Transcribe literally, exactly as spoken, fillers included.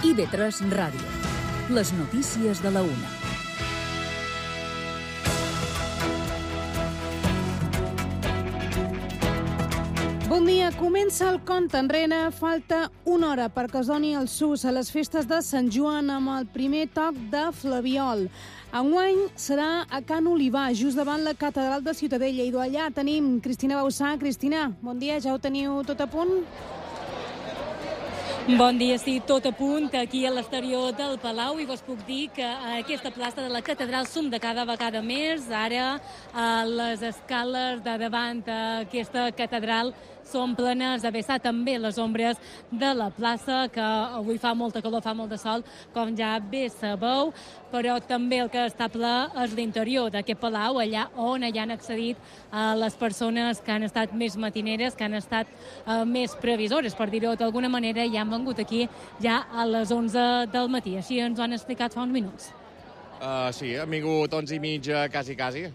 I ve tres Ràdio. Les notícies de la una. Bon dia, comença el compte enrere. Falta una hora perquè es doni el sus a les festes de Sant Joan amb el primer toc de Flabiol. Enguany serà a Can Olivar, just davant la catedral de Ciutadella. I d'allà tenim Cristina Bausà. Cristina, bon dia, ja ho teniu tot a punt? Bon dia, sí, tot a punt aquí a l'exterior del Palau, i vos puc dir que a aquesta plaça de la catedral som de cada vegada més. Ara a les escales de davant d'aquesta catedral són plenes a vessar també les ombres de la plaça, que avui fa molta calor, fa molt de sol, com ja bé sabeu, però també el que està ple és l'interior d'aquest Palau, allà on hi han accedit a les persones que han estat més matineres, que han estat uh, més previsores, per dir-ho d'alguna manera, i han vengut aquí ja a les onze del matí. Així ens ho han explicat fa uns minuts. Uh, sí, hem vingut onze i mitja, quasi, quasi.